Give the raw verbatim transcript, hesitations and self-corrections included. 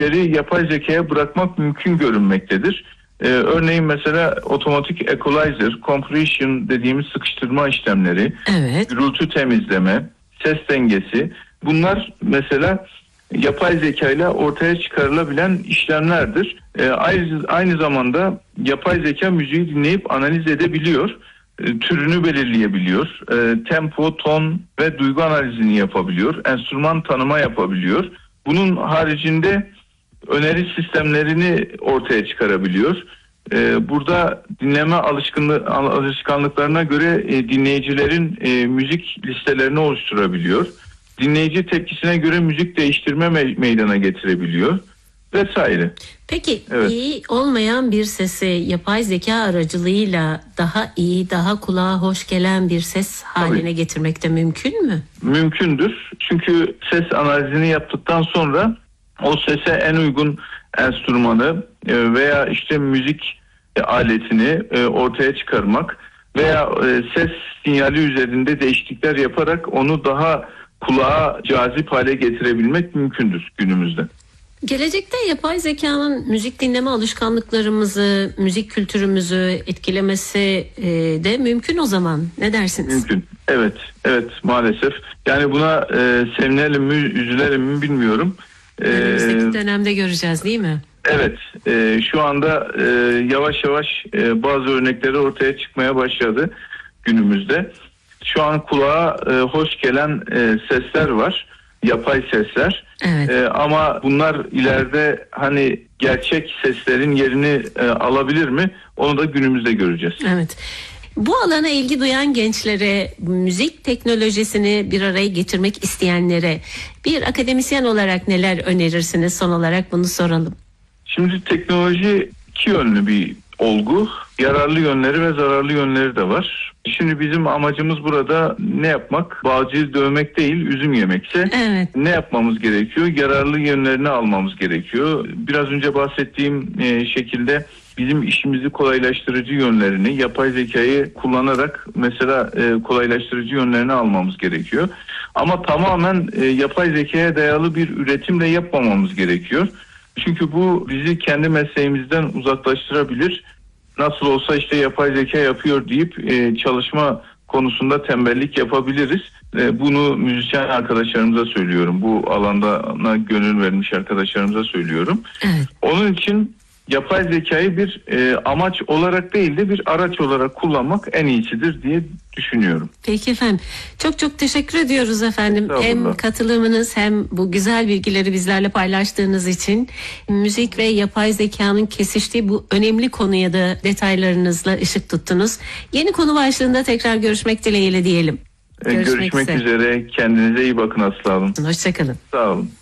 işleri yapay zekaya bırakmak mümkün görünmektedir. Ee, örneğin mesela otomatik equalizer, compression dediğimiz sıkıştırma işlemleri, evet. gürültü temizleme, ses dengesi, bunlar mesela yapay zeka ile ortaya çıkarılabilen işlemlerdir. Ee, aynı, aynı zamanda yapay zeka müziği dinleyip analiz edebiliyor, e, türünü belirleyebiliyor, e, tempo, ton ve duygu analizini yapabiliyor, enstrüman tanıma yapabiliyor. Bunun haricinde öneri sistemlerini ortaya çıkarabiliyor. Ee, burada dinleme alışkanlığı, alışkanlıklarına göre e, dinleyicilerin e, müzik listelerini oluşturabiliyor. Dinleyici tepkisine göre müzik değiştirme me- meydana getirebiliyor vesaire. Peki evet. iyi olmayan bir sesi yapay zeka aracılığıyla daha iyi, daha kulağa hoş gelen bir ses haline Tabii. getirmek de mümkün mü? Mümkündür. Çünkü ses analizini yaptıktan sonra o sese en uygun enstrümanı veya işte müzik aletini ortaya çıkarmak veya ses sinyali üzerinde değişiklikler yaparak onu daha kulağa cazip hale getirebilmek mümkündür günümüzde. Gelecekte yapay zekanın müzik dinleme alışkanlıklarımızı, müzik kültürümüzü etkilemesi de mümkün o zaman. Ne dersiniz? Mümkün. Evet, evet maalesef. Yani buna e, sevinelim mi, üzülelim mi bilmiyorum. Önümüzdeki dönemde göreceğiz değil mi? Evet, e, şu anda e, yavaş yavaş e, bazı örnekleri ortaya çıkmaya başladı günümüzde. Şu an kulağa e, hoş gelen e, sesler var, yapay sesler. Evet. E, ama bunlar ileride hani gerçek seslerin yerini e, alabilir mi? Onu da günümüzde göreceğiz. Evet. Bu alana ilgi duyan gençlere, müzik teknolojisini bir araya getirmek isteyenlere bir akademisyen olarak neler önerirsiniz? Son olarak bunu soralım. Şimdi teknoloji iki yönlü bir olgu. Yararlı yönleri ve zararlı yönleri de var. Şimdi bizim amacımız burada ne yapmak? Bağcıyı dövmek değil, üzüm yemekse evet. ne yapmamız gerekiyor? Yararlı yönlerini almamız gerekiyor. Biraz önce bahsettiğim şekilde bizim işimizi kolaylaştırıcı yönlerini, yapay zekayı kullanarak mesela kolaylaştırıcı yönlerini almamız gerekiyor. Ama tamamen yapay zekaya dayalı bir üretimle yapmamamız gerekiyor. Çünkü bu bizi kendi mesleğimizden uzaklaştırabilir. Nasıl olsa işte yapay zeka yapıyor deyip e, çalışma konusunda tembellik yapabiliriz. E, bunu müzisyen arkadaşlarımıza söylüyorum. Bu alanda gönül vermiş arkadaşlarımıza söylüyorum. Evet. Onun için yapay zekayı bir e, amaç olarak değil de bir araç olarak kullanmak en iyisidir diye düşünüyorum. Peki efendim. Çok çok teşekkür ediyoruz efendim. Hem katılımınız hem bu güzel bilgileri bizlerle paylaştığınız için. Müzik ve yapay zekanın kesiştiği bu önemli konuya da detaylarınızla ışık tuttunuz. Yeni konu başlığında tekrar görüşmek dileğiyle diyelim. Görüşmek, görüşmek üzere. Kendinize iyi bakın Aslı Hanım. Hoşçakalın. Sağ olun.